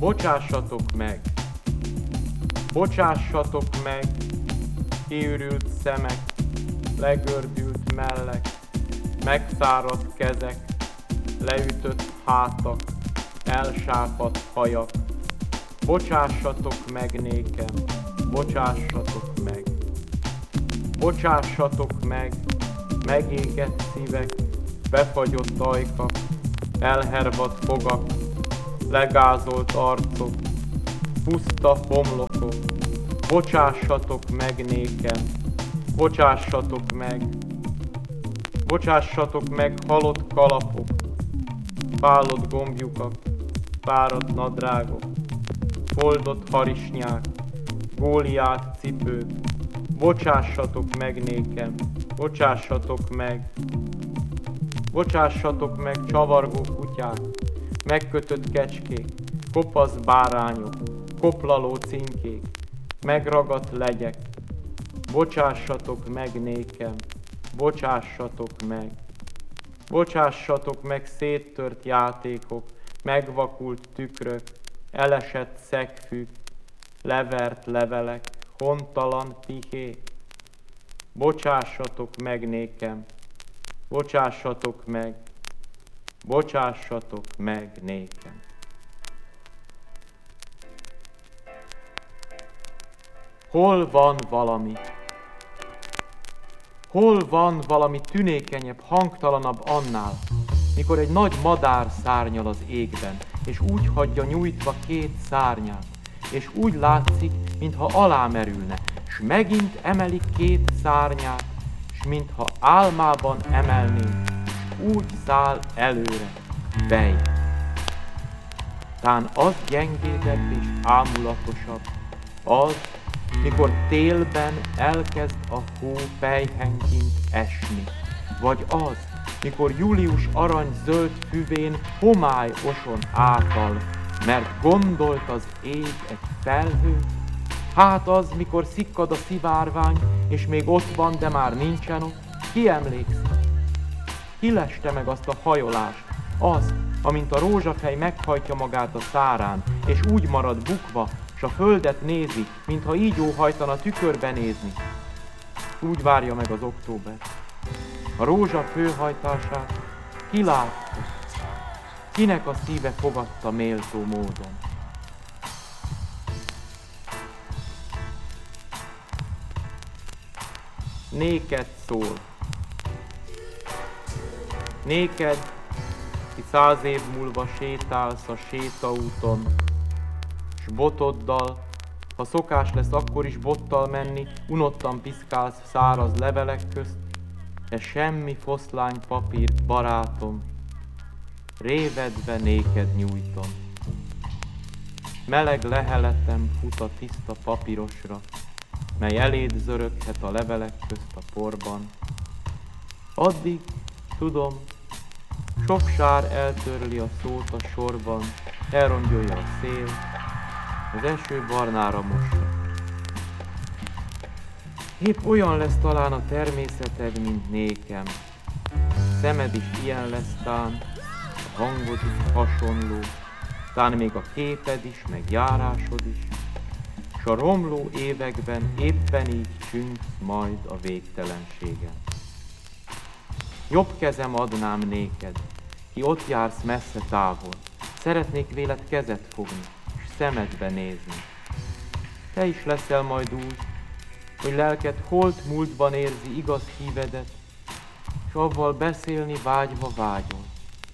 Bocsássatok meg! Bocsássatok meg! Kiürült szemek, legördült mellek, megszáradt kezek, leütött hátak, elsápadt hajak. Bocássatok meg nékem, bocsássatok meg! Bocsássatok meg, megégett szívek, befagyott ajkak, elhervadt fogak, legázolt arcok, puszta homlokok. Bocsássatok meg nékem, bocsássatok meg! Bocsássatok meg halott kalapok, fállott gombjukak, fáradt nadrágok, foldott harisnyák, góliát cipők. Bocsássatok meg nékem, bocsássatok meg! Bocsássatok meg csavargó kutyák, megkötött kecskék, kopasz bárányok, koplaló cinkék, megragadt legyek. Bocsássatok meg nékem, bocsássatok meg! Bocsássatok meg széttört játékok, megvakult tükrök, elesett szegfűk, levert levelek, hontalan pihék. Bocsássatok meg nékem, bocsássatok meg! Bocsássatok meg nékem! Hol van valami? Hol van valami tünékenyebb, hangtalanabb annál, mikor egy nagy madár szárnyal az égben, és úgy hagyja nyújtva két szárnyát, és úgy látszik, mintha alámerülne, s megint emeli két szárnyát, s mintha álmában emelné, úgy száll előre, bej. Tán az gyengédebb és ámulatosabb, az, mikor télben elkezd a hó pelyhenként esni, vagy az, mikor július arany-zöld füvén homály oson átal, mert gondolt az ég egy felhő. Hát az, mikor szikkad a szivárvány, és még ott van, de már nincsen ott. Ki emlékszik? Ki leste meg azt a hajolást, azt, amint a rózsafej meghajtja magát a szárán, és úgy marad bukva, s a földet nézi, mintha így óhajtana tükörbe nézni. Úgy várja meg az október. A rózsa főhajtását ki látta? Kinek a szíve fogadta méltó módon? Néked szól. Néked, ki 100 év múlva sétálsz a sétaúton, s botoddal, ha szokás lesz akkor is bottal menni, unottan piszkálsz száraz levelek közt, de semmi foszlány papír, barátom, révedve néked nyújtom. Meleg leheletem fut a tiszta papírosra, mely eléd zöröghet a levelek közt a porban. Addig, tudom, sok sár eltörli a szót a sorban, elrongyolja a szél, az eső barnára mossa. Épp olyan lesz talán a természeted, mint nékem. Szemed is ilyen lesz tán, a hangod is hasonló, tán még a képed is, meg járásod is, s a romló években éppen így csüngsz majd a végtelenségen. Jobb kezem adnám néked, ki ott jársz messze távol, szeretnék véled kezet fogni, s szemedbe nézni. Te is leszel majd úgy, hogy lelked holt múltban érzi igaz hívedet, s avval beszélni vágyva vágyol.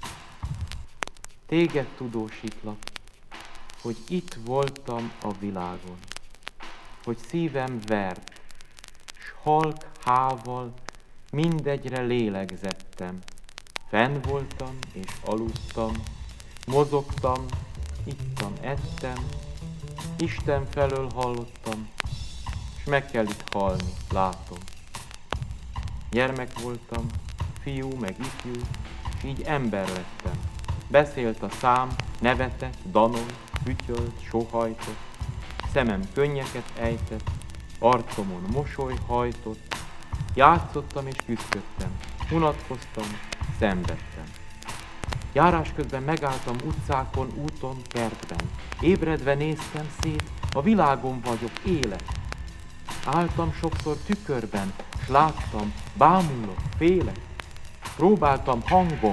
Téged tudósítlak, hogy itt voltam a világon, hogy szívem vert, s halk hával mindegyre lélegzettem. Fenn voltam és aludtam, mozogtam, ittam, ettem, Isten felől hallottam, s meg kell itt halni, látom. Gyermek voltam, fiú meg ifjú, s így ember lettem. Beszélt a szám, nevetett, danolt, fütyölt, sóhajtott, szemem könnyeket ejtett, arcomon mosoly hajtott, játszottam és küszködtem, unatkoztam, szenvedtem. Járás közben megálltam utcákon, úton, kertben. Ébredve néztem szét, a világon vagyok, élet. Álltam sokszor tükörben, s láttam, bámulok, félek. Próbáltam hangom,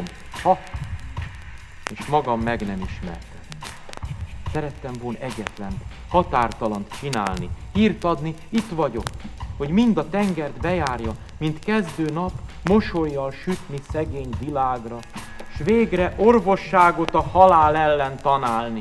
és magam meg nem ismertem. Szerettem volna egyetlen, határtalant csinálni, hírt adni, itt vagyok, hogy mind a tengert bejárja, mint kezdő nap, mosollyal sütni szegény világra, s végre orvosságot a halál ellen tanálni.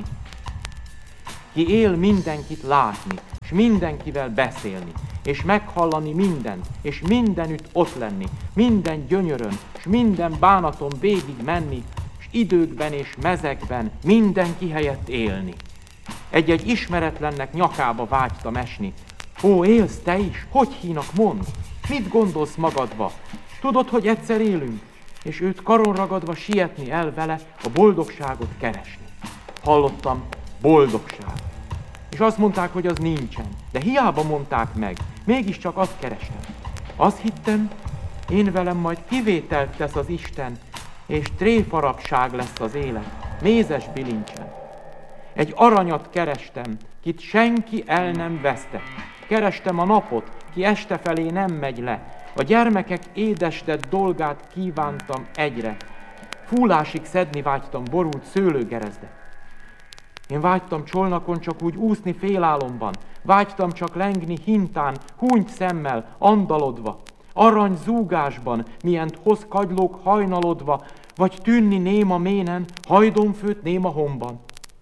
Ki él, mindenkit látni, s mindenkivel beszélni, és meghallani mindent, és mindenütt ott lenni, minden gyönyörön, s minden bánaton végig menni, s időkben és mezekben mindenki helyett élni. Egy-egy ismeretlennek nyakába vágytam esni. Ó, élsz te is? Hogy hínak, mondd? Mit gondolsz magadba? Tudod, hogy egyszer élünk, és őt karon ragadva sietni el vele, a boldogságot keresni. Hallottam, boldogság. És azt mondták, hogy az nincsen, de hiába mondták meg, mégiscsak azt kerestem. Azt hittem, én velem majd kivételt tesz az Isten, és tréfarabság lesz az élet, mézes bilincsen. Egy aranyat kerestem, kit senki el nem vesztett. Kerestem a napot, ki este felé nem megy le. A gyermekek édesdett dolgát kívántam egyre. Fúlásig szedni vágytam borult szőlőgerezdet. Én vágytam csolnakon csak úgy úszni félálomban. Vágytam csak lengni hintán, húnyt szemmel, andalodva. Arany zúgásban, milyent hoz kagylók hajnalodva, vagy tűnni néma ménen, hajdonfőt néma homban.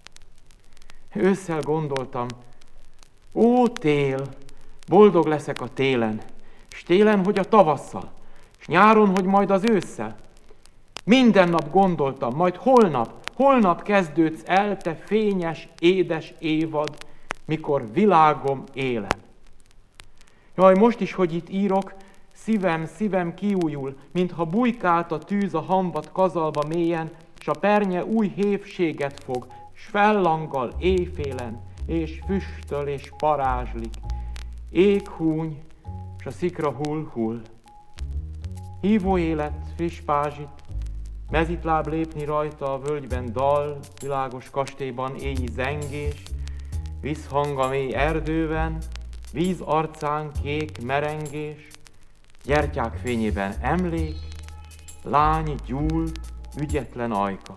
Ősszel gondoltam, ó tél, boldog leszek a télen, s télen, hogy a tavasszal, s nyáron, hogy majd az ősszel. Minden nap gondoltam, majd holnap kezdődsz el, te fényes, édes évad, mikor világom élem. Jaj, most is, hogy itt írok, szívem kiújul, mintha bujkált a tűz a hamvat kazalba mélyen, s a pernye új hévséget fog, s fellangal éjfélen, és füstöl és parázslik. Ég húny, s a szikra hull. Hívó élet, friss pázsit, mezitláb lépni rajta a völgyben dal, világos kastélyban éji zengés, visszhang a mély erdőben, víz arcán kék merengés, gyertyák fényében emlék, lány gyúlt, ügyetlen ajka.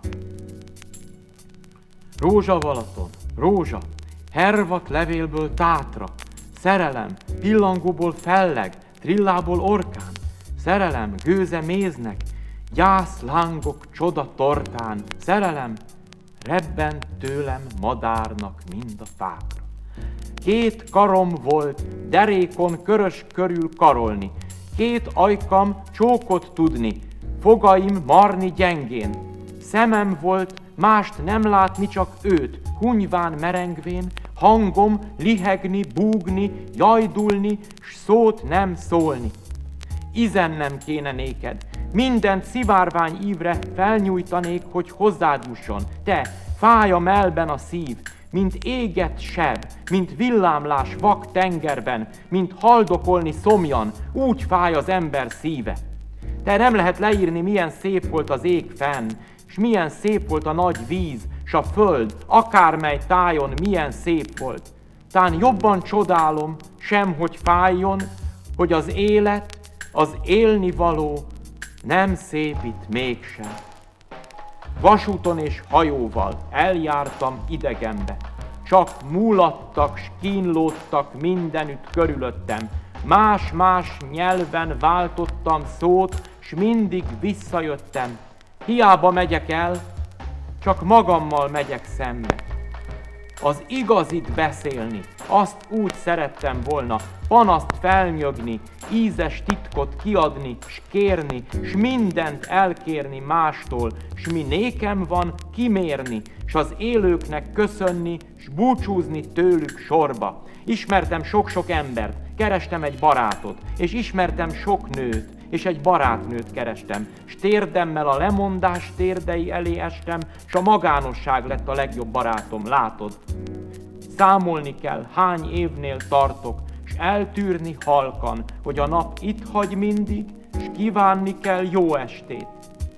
Rózsa Balaton, rózsa, hervat levélből tátra, szerelem, pillangóból felleg, trillából orkán, szerelem, gőze méznek, gyász lángok csoda tortán, szerelem, rebbent tőlem madárnak mind a fákra. Két karom volt, derékon körös körül karolni, két ajkam csókot tudni, fogaim marni gyengén. Szemem volt, mást nem látni, csak őt, hunyván merengvén, hangom lihegni, búgni, jajdulni, s szót nem szólni. Izennem kéne néked, mindent szivárvány ívre felnyújtanék, hogy hozzád jusson. Te, fáj a mellben a szív, mint égett seb, mint villámlás vak tengerben, mint haldokolni szomjan, úgy fáj az ember szíve. Te nem lehet leírni, milyen szép volt az ég fenn, s milyen szép volt a nagy víz, s a föld, akármely tájon milyen szép volt. Tán jobban csodálom, semhogy fájjon, hogy az élet, az élnivaló nem szépít mégsem. Vasúton és hajóval eljártam idegenbe, csak múlattak, s kínlódtak mindenütt körülöttem. Más-más nyelven váltottam szót, s mindig visszajöttem. Hiába megyek el, csak magammal megyek szembe. Az igazit beszélni, azt úgy szerettem volna, panaszt felnyögni, ízes titkot kiadni, s kérni, s mindent elkérni mástól, s mi nékem van kimérni, s az élőknek köszönni, s búcsúzni tőlük sorba. Ismertem sok-sok embert, kerestem egy barátot, és ismertem sok nőt, és egy barátnőt kerestem, s térdemmel a lemondás térdei elé estem, s a magánosság lett a legjobb barátom, látod? Számolni kell, hány évnél tartok, s eltűrni halkan, hogy a nap itt hagy mindig, s kívánni kell jó estét.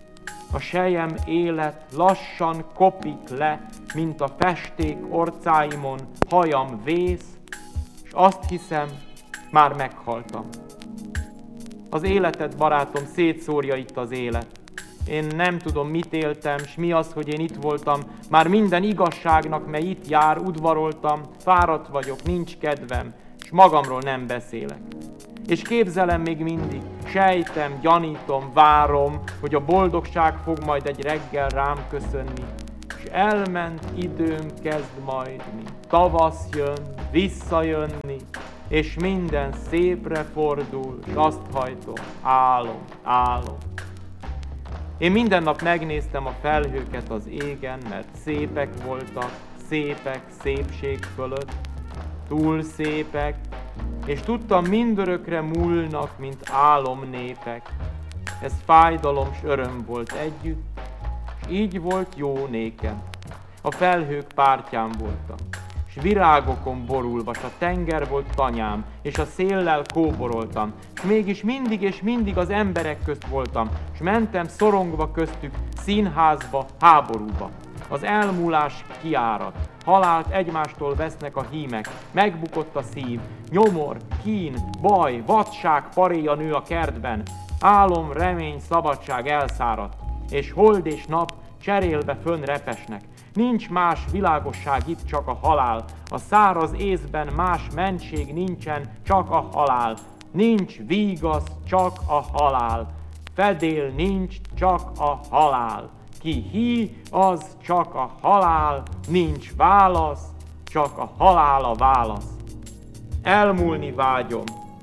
A sejem élet lassan kopik le, mint a festék orcáimon, hajam vész, és azt hiszem, már meghaltam. Az életed, barátom, szétszórja itt az élet. Én nem tudom, mit éltem, s mi az, hogy én itt voltam. Már minden igazságnak, mely itt jár, udvaroltam, fáradt vagyok, nincs kedvem, s magamról nem beszélek. És képzelem még mindig, sejtem, gyanítom, várom, hogy a boldogság fog majd egy reggel rám köszönni, és elment időm kezd majd, mint tavasz jön, visszajönni, és minden szépre fordul, és azt hajtom, álom, álom. Én minden nap megnéztem a felhőket az égen, mert szépek voltak, szépek szépség fölött, túl szépek, és tudtam, mindörökre múlnak, mint álomnépek. Ez fájdalom s öröm volt együtt, s így volt jó nékem. A felhők pártján voltam, s virágokon borulva, s a tenger volt tanyám, és a széllel kóboroltam, s mégis mindig és mindig az emberek közt voltam, s mentem szorongva köztük, színházba, háborúba. Az elmúlás kiárad, halált egymástól vesznek a hímek, megbukott a szív, nyomor, kín, baj, vadság paréja nő a kertben, álom, remény, szabadság elszáradt, és hold és nap cserélve fönn repesnek. Nincs más világosság itt, csak a halál, a száraz észben más mentség nincsen, csak a halál. Nincs vígasz, csak a halál, fedél nincs, csak a halál. Ki hí, az csak a halál, nincs válasz, csak a halál a válasz. Elmúlni vágyom,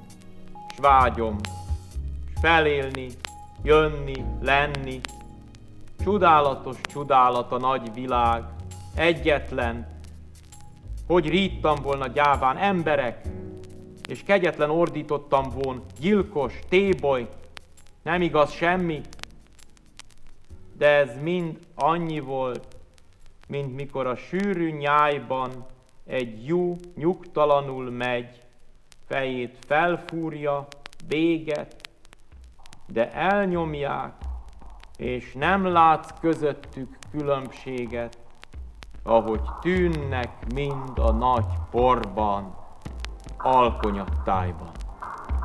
s felélni, jönni, lenni. Csodálatos csodálat a nagy világ, egyetlen, hogy ríttam volna gyáván emberek, és kegyetlen ordítottam volna, gyilkos, téboly, nem igaz semmi, de ez mind annyi volt, mint mikor a sűrű nyájban egy jú nyugtalanul megy, fejét felfúrja, béget, de elnyomják, és nem látsz közöttük különbséget, ahogy tűnnek mind a nagy porban, alkonyattájban.